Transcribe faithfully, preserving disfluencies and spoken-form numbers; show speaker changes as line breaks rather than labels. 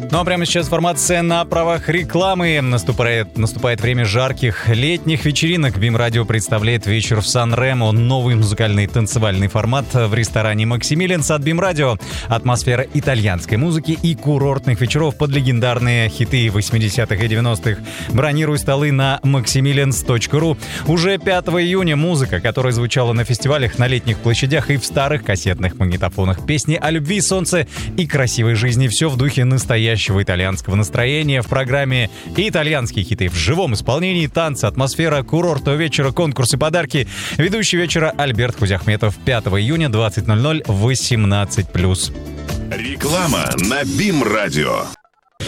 Ну а прямо сейчас информация на правах рекламы. Наступает, наступает время жарких летних вечеринок. БИМ-радио представляет вечер в Сан-Ремо. Новый музыкальный танцевальный формат в ресторане «Максимилианс» от БИМ-радио. Атмосфера итальянской музыки и курортных вечеров под легендарные хиты восьмидесятых и девяностых. Бронируй столы на максимилианс точка ру. Уже пятого июня музыка, которая звучала на фестивалях, на летних площадях и в старых кассетных магнитофонах. Песни о любви, солнце и красивой жизни. Все в духе настоящего итальянского настроения. В программе итальянские хиты в живом исполнении, танцы, атмосфера курортного вечера, конкурсы, подарки. Ведущий вечера Альберт Хузяхметов. пятого июня, двадцать ноль ноль, восемнадцать плюс.
Реклама на БИМ-радио.